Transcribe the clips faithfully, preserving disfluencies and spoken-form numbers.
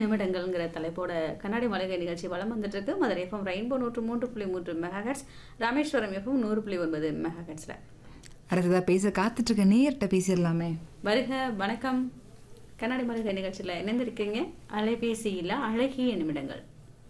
நிமிடங்கள்ங்கிற தலைப்போட கண்ணாடி மளிகை நிகழ்ச்சி வலம் வந்துட்டு இருக்கு. மதுரை எஃப்எம் ரெயின்போ நூற்று மூன்று புள்ளி மூன்று மெகாஹெட்ஸ், ராமேஸ்வரம் எஃப்எம் நூறு புள்ளி ஒன்பது மெகாஹெட்ஸ்ல. அடுத்ததா பேச காத்துட்டு இருக்க நேர்கிட்ட பேசிடலாமே. வருக, வணக்கம். கண்ணாடி மளிகை நிகழ்ச்சியில இணைந்திருக்கீங்க. அலைபேசியில அழகிய நிமிடங்கள்.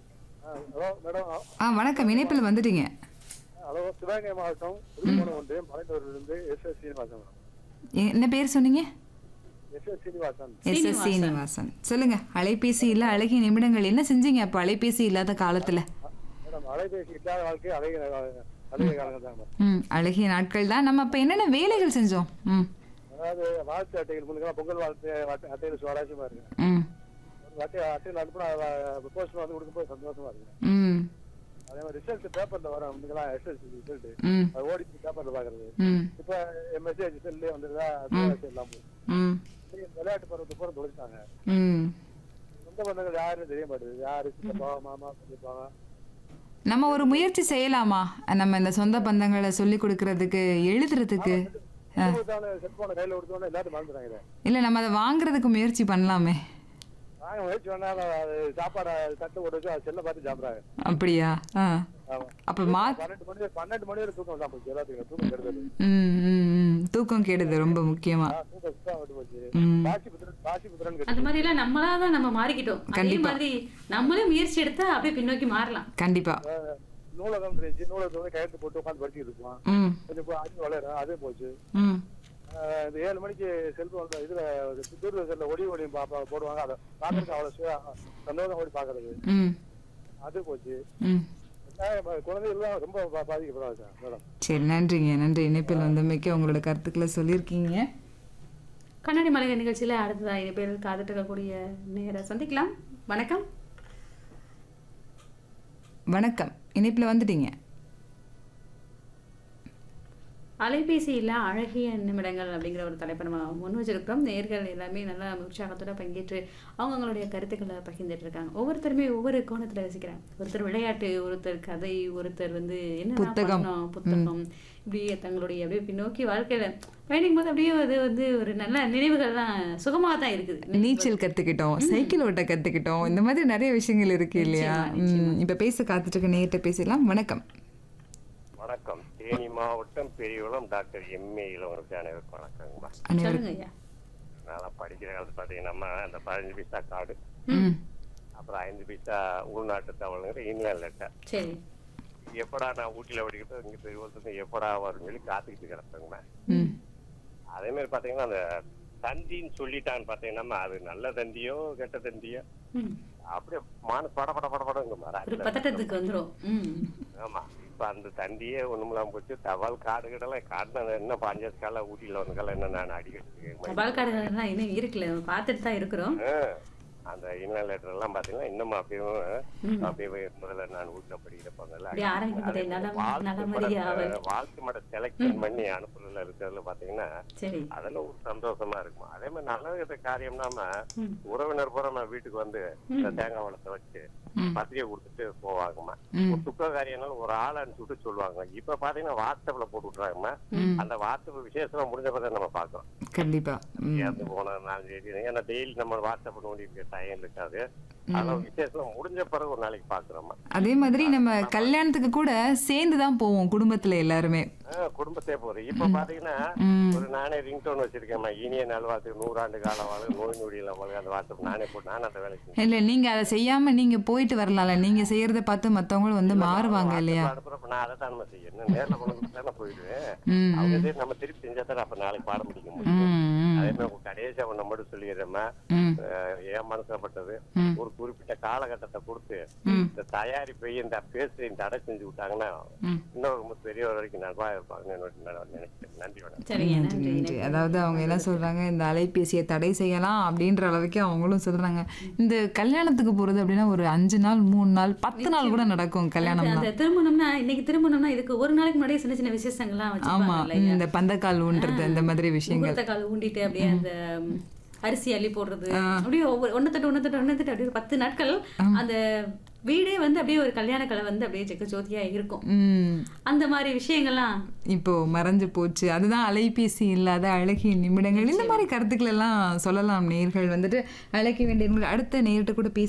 ஆ வணக்கம், இணைப்பில் வந்துட்டீங்க. ஹலோ, சிவகங்கை மாவட்டம் புதுக்கோட்டை ஒன்றியம் மலைத்தூரிலிருந்து எஸ் எஸ் சீனிவாசன். என்ன பேர் சொன்னீங்க? S S Srinivasan. S S Srinivasan. சொல்லுங்க, அலைபேசியில் அழகிய நிமிடங்கள் என்ன செஞ்சீங்க அப்போ அலைபேசி இல்லாத காலத்துல? மேடம், அலைபேசி இல்லாத வாழ்க்கை அழகிய அழகிய காலங்கள் தான். ம், அழகிய நாட்கள் தான். நம்ம அப்ப என்னென்ன வேலைகள் செஞ்சோம்? ம், அதாவது வாழ்த்து அட்டைகள் முன்னாடி பொங்கல் வாழ்த்து அட்டைகள் சுவாரஸ்யமா இருக்கு. ம், ஒரு அட்டை அட்டையில் அனுப்புனா போஸ்ட் வந்து கொடுக்கும்போது சந்தோஷமா இருக்கு. ம், அதே மாதிரி ரிசல்ட் பேப்பர்ல வரும் முன்னாடி எஸ்எஸ்சி ரிசல்ட் ம், அது ஓடி பேப்பர்ல பாக்குறது. ம், இப்ப மெசேஜ் செல்லே வந்துருதா, எல்லாம் போகுது. ம், விளையாட்டு பருவத்தை பூரா தொலைச்சிட்டாங்க. ம். சொந்த பந்தங்கள் யாருன்னு தெரிய மாட்டேங்குது. யாரு சித்தப்பா மாமா சொல்லிப்பாங்க. நம்ம ஒரு முயற்சி செய்யலாமா? நம்ம இந்த சொந்த பந்தங்களை சொல்லி கொடுக்கறதுக்கு, எழுதுறதுக்கு? செல்போனை கையில கொடுத்தோன்னே எல்லாரும் மறந்துடுறாங்க. இல்ல, நம்ம அதை வாங்குறதுக்கு முயற்சி பண்ணலாமே. நாங்க முயற்சி பண்ணாலும் அது சாப்பாடை தட்டு போட்டு வச்சு செல்ல பார்த்து சாப்பிடுறாங்க. அப்படியா? ஆ, ஆமா. அப்ப மா பன்னெண்டு மணி பன்னெண்டு மணி வரை தூக்கம் தான் போச்சு. எல்லாத்துக்கும் தூக்கம் கெடுதல். ம், ம், ம். தூக்கம் கெடுது ரொம்ப முக்கியமா. தூக்கம் சுத்தமா விட்டு போச்சு. ம். பாசி புத்திரன் பாசி புத்திரன் அந்த கெடுது. மாதிரி எல்லாம் நம்மளாதான் நம்ம மாறிக்கிட்டோம். அதே கண்டிப்பா. மாதிரி நம்மளே முயற்சி எடுத்தா அப்படியே பின்னோக்கி மாறலாம். கண்டிப்பா. நூலகம் இருந்துச்சு. நூலகத்தை வந்து கையெழுத்து போட்டு உட்காந்து படிச்சுட்டு இருப்போம். ம், கொஞ்சம் இப்போ அது வளரும். அதே போச்சு. ம், ஆஹ் இந்த ஏழு மணிக்கு செல்போன் இதுல தூர்தர்ஷன்ல ஒளி ஒளி பாப்பா போடுவாங்க. அதை பாக்குறதுக்கு அவ்வளவு சுய- சந்தோஷம் ஓடி பாக்குறது. ம், அது போச்சு. ம். குழந்தைகள் ரொம்ப பா- பாதிக்கப்படுறாங்க மேடம். சரி, நன்றிங்க. நன்றி. இணைப்பில் வந்தமைக்கு உங்களோட கருத்துக்களை சொல்லியிருக்கீங்க. கண்ணாடி மளிகை நிகழ்ச்சியில அடுத்ததா இனி பேர் காத்துட்டு இருக்கக்கூடிய நேர சந்திக்கலாம். வணக்கம். வணக்கம், இணைப்பில் வந்துட்டீங்க. அலைபேசியில் அழகிய நிமிடங்கள் அப்படிங்கிற ஒரு தலைப்பை நம்ம முன் வச்சிருக்கிறோம். நேர்கள் எல்லாமே நல்லா உற்சாகத்தோட பங்கேற்று அவங்களுடைய கருத்துக்களை பகிர்ந்துட்டு இருக்காங்க. ஒவ்வொருத்தருமே ஒவ்வொரு கோணத்துல ரசிக்கிறாங்க. ஒருத்தர் விளையாட்டு, ஒருத்தர் கதை, ஒருத்தர் வந்து என்ன புத்தகம். புத்தகம் இப்படியே தங்களுடைய அப்படியே பின்னோக்கி வாழ்க்கையில பயணிக்கும் போது அப்படியே அது வந்து ஒரு நல்ல நினைவுகள்லாம் சுகமாக தான் இருக்குது. நீச்சல் கத்துக்கிட்டோம், சைக்கிள் ஓட்ட கத்துக்கிட்டோம், இந்த மாதிரி நிறைய விஷயங்கள் இருக்கு இல்லையா? ம், இப்ப பேச காத்துட்டு இருக்க நேர்கிட்ட பேசலாம். வணக்கம். வணக்கம். தேனி மாவட்டம் பெரியகுளம் டாக்டர் எம்ஏ இளவரசி அனைவருக்கும் வணக்கங்கம்மா. சொல்லுங்க அனைவருக்கும். ஐயா. நல்லா படிக்கிற காலத்து பார்த்தீங்கன்னா அந்த பதினஞ்சு பைசா கார்டு, ம், அப்புறம் ஐந்து பைசா உள்நாட்டு தவளுங்கிற இன்லைன் லெட்டர். சரி. எப்படா நான் ஊட்டியில் படிக்கிட்டு இங்கே பெரியகுளத்துக்கு எப்படா வரும்னு சொல்லி காத்துக்கிட்டு கிடப்பேங்கம்மா. ம், அதே மாதிரி பார்த்தீங்கன்னா அந்த தந்தின்னு சொல்லிட்டான்னு பார்த்தீங்கன்னா அது நல்ல தந்தியோ கெட்ட தந்தியோ ம். அப்படியே மான பட பட பட படங்க ஒரு பதட்டத்துக்கு வந்துடும். ம். ஆமா. இப்ப அந்த தண்டியே ஒண்ணுமில்லாம போச்சு. தபால் காடு கிடலாம் காட்டின என்ன பாஞ்சாச்சு கால ஊட்டியில வந்து கால என்ன நான் அடிக்கிறது தபால் கார்டுகள்லாம் இன்னும் இருக்குல்ல, பார்த்துட்டு தான் இருக்கிறோம். அந்த இன்லைன் லெட்டர் எல்லாம் பாத்தீங்கன்னா இன்னும் அப்படியே அப்படியே முதல்ல நான் வீட்டுல படிக்கிறப்பங்கல்ல அப்படியே ஆரம்பிக்கும் போதே நலம் நலமறியாவல். வாழ்த்து மட செலக்ஷன் பண்ணி அனுப்புறதுல இருக்கிறதுல பாத்தீங்கன்னா சரி. அதெல்லாம் ஒரு சந்தோஷமா இருக்கும். அதே மாதிரி நல்ல காரியம்னாம ம். உறவினர் பூரா நம்ம வீட்டுக்கு வந்து இந்த தேங்காய் வளத்தை வச்சு ம், பத்திரிகை கொடுத்துட்டு போவாங்கம்மா. ம், ஒரு துக்க காரியம்னாலும் ஒரு ஆள் அனுப்பிச்சுட்டு சொல்லுவாங்க. இப்ப பாத்தீங்கன்னா வாட்ஸ்அப்ல போட்டு விட்டுறாங்கம்மா. ம். அந்த வாட்ஸ்அப் விசேஷமா முடிஞ்ச பிறகு நம்ம பாக்குறோம். கண்டிப்பா. ம், இறந்து போன நாலு தேதி ஏன்னா டெய்லி நம்ம வாட்ஸ்அப் நோண்டி இருக்க டைம் இருக்காது. அதனால விசேஷம் முடிஞ்ச பிறகு ஒரு நாளைக்கு பாக்குறோமா. அதே மாதிரி நம்ம கல்யாணத்துக்கு கூட சேர்ந்து தான் போவோம் குடும்பத்துல எல்லாருமே. குடும்பத்தே போகுது. இப்ப பாத்தீங்கன்னா ம், ஒரு நானே ரிங்டோன் வச்சிருக்கேன். இனிய நல்வாழ்த்து, நூறாண்டு கால வாழ், நோய் நொடியில வாழ், அந்த வாட்ஸ்அப் நானே போட்டு நான் அந்த வேலை செஞ்சேன். இல்ல, நீங்க அதை செய்யாம நீங்க போயிட்டு வரலாம்ல. நீங்க செய்யறத பார்த்து மத்தவங்களும் வந்து மாறுவாங்க இல்லையா? அனுப்புறப்ப நான் அதை தான் நம்ம செய்யணும். நேர்ல கொண்டு தானே போயிடுவேன். ம், அவங்க ம், சரி நம்ம திருப்பி செஞ்சா தானே அப்ப நாளைக்கு பாடம் முடிக்க ம், முடியும். ம், அதே மாதிரி கடைசியா ஒண்ணு மட்டும் சொல்லிடுறேம்மா. ம், ஏன் மனசப்பட்டது ம், ஒரு குறிப்பிட்ட காலகட்டத்தை கொடுத்து ம், இந்த தயாரிப்பை இந்த பேச தடை செஞ்சு விட்டாங்கன்னா ம். இன்னும் ரொம்ப பெரியவர் வரைக்கும் நல்வா இருப்பாங்கன்னு நான் நினைக்கிறேன். நன்றி வணக்கம். சரிங்க, நன்றி, நன்றி. நன்றி. அதாவது அவங்க என்ன சொல்றாங்க, இந்த அலைபேசியை தடை செய்யலாம் அப்படின்ற அளவுக்கு அவங்களும் சொல்றாங்க. இந்த கல்யாணத்துக்கு போறது அப்படின்னா ஒரு அஞ்சு நாள், மூணு நாள், பத்து நாள் கூட நடக்கும் கல்யாணம் அந்த தான். திருமணம்னா இன்னைக்கு திருமணம்னா இதுக்கு ஒரு நாளைக்கு முன்னாடியே சின்ன சின்ன விசேஷங்கள்லாம் ஆமா, வச்சிருப்பாங்க இல்லையா? இந்த பந்தக்கால் ஊன்றது இந்த மாதிரி விஷயங்கள். முகூர்த்த கால் ஊண்டிட்டு அப்படியே அந்த அரிசி அள்ளி போடுறது அப்படியே ஒவ்வொரு ஒன்னு தட்டு ஒன்னு தட்டு ஒன்னு தட்டு அப்படியே ஒரு பத்து நாட்கள் அந்த வீடே வந்து அப்படியே ஒரு கல்யாண கலை வந்து அப்படியே ஜெக ஜோதியா இருக்கும். ம் அந்த மாதிரி விஷயங்கள்லாம் இப்போ மறைஞ்சு போச்சு. அதுதான் அலைபேசி இல்லாத அழகிய நிமிடங்கள். இந்த மாதிரி கருத்துக்கள் எல்லாம் சொல்லலாம். நேர்கள் வந்துட்டு அழைக்க வேண்டிய அடுத்த நேர்கிட்ட கூட பேச